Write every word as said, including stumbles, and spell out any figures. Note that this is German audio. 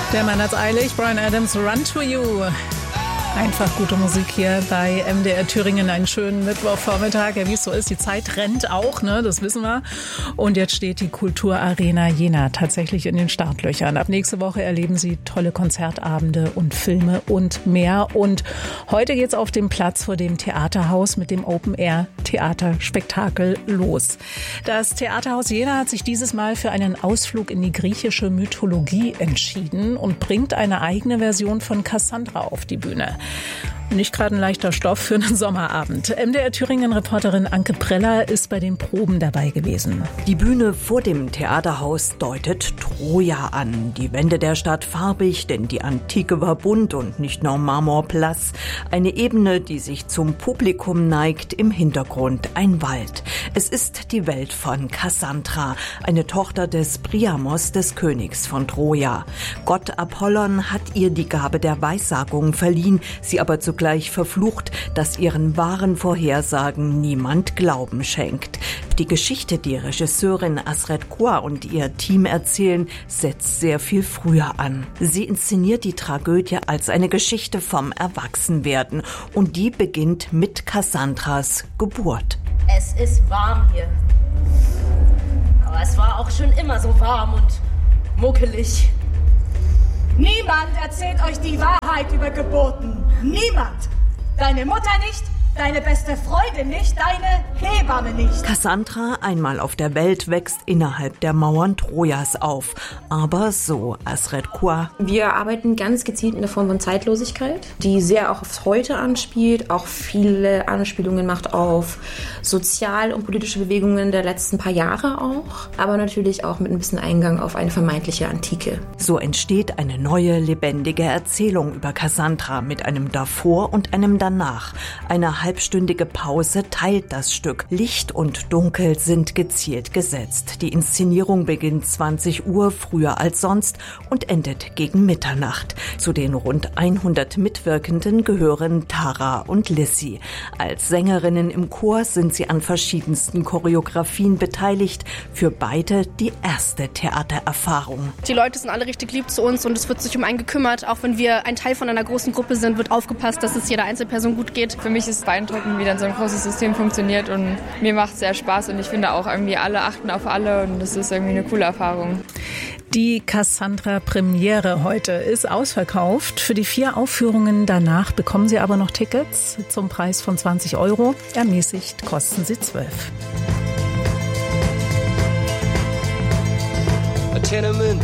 Der Mann hat's eilig. Bryan Adams, Run to You. Einfach gute Musik hier bei M D R Thüringen. Einen schönen Mittwochvormittag. Ja, wie es so ist, die Zeit rennt auch, ne? Das wissen wir. Und jetzt steht die Kulturarena Jena tatsächlich in den Startlöchern. Ab nächste Woche erleben Sie tolle Konzertabende und Filme und mehr. Und heute geht's auf dem Platz vor dem Theaterhaus mit dem Open-Air-Theaterspektakel los. Das Theaterhaus Jena hat sich dieses Mal für einen Ausflug in die griechische Mythologie entschieden und bringt eine eigene Version von Cassandra auf die Bühne. Nicht gerade ein leichter Stoff für einen Sommerabend. M D R Thüringen-Reporterin Anke Preller ist bei den Proben dabei gewesen. Die Bühne vor dem Theaterhaus deutet Troja an. Die Wände der Stadt farbig, denn die Antike war bunt und nicht nur marmorblass. Eine Ebene, die sich zum Publikum neigt, im Hintergrund ein Wald. Es ist die Welt von Cassandra, eine Tochter des Priamos, des Königs von Troja. Gott Apollon hat ihr die Gabe der Weissagung verliehen, sie aber zugleich verflucht, dass ihren wahren Vorhersagen niemand Glauben schenkt. Die Geschichte, die Regisseurin Asred Kuar und ihr Team erzählen, setzt sehr viel früher an. Sie inszeniert die Tragödie als eine Geschichte vom Erwachsenwerden und die beginnt mit Cassandras Geburt. Es ist warm hier. Aber es war auch schon immer so warm und muckelig. Niemand erzählt euch die Wahrheit über Geburten. Niemand. Deine Mutter nicht, deine beste Freundin nicht, deine Hebamme nicht. Cassandra, einmal auf der Welt, wächst innerhalb der Mauern Trojas auf. Aber so Asred Kuar. Wir arbeiten ganz gezielt in der Form von Zeitlosigkeit, die sehr auch aufs Heute anspielt, auch viele Anspielungen macht auf sozial- und politische Bewegungen der letzten paar Jahre auch, aber natürlich auch mit ein bisschen Eingang auf eine vermeintliche Antike. So entsteht eine neue, lebendige Erzählung über Cassandra mit einem Davor und einem Danach. Eine halbstündige Pause teilt das Stück. Licht und Dunkel sind gezielt gesetzt. Die Inszenierung beginnt zwanzig Uhr, früher als sonst, und endet gegen Mitternacht. Zu den rund hundert Mitwirkenden gehören Tara und Lissy. Als Sängerinnen im Chor sind sie an verschiedensten Choreografien beteiligt. Für beide die erste Theatererfahrung. Die Leute sind alle richtig lieb zu uns und es wird sich um einen gekümmert. Auch wenn wir ein Teil von einer großen Gruppe sind, wird aufgepasst, dass es jeder Einzelperson gut geht. Für mich ist es beeindruckend, wie dann so ein großes System funktioniert und mir macht es sehr Spaß und ich finde auch irgendwie alle achten auf alle und das ist irgendwie eine coole Erfahrung. Die Cassandra-Premiere heute ist ausverkauft. Für die vier Aufführungen danach bekommen Sie aber noch Tickets zum Preis von zwanzig Euro. Ermäßigt kosten sie zwölf.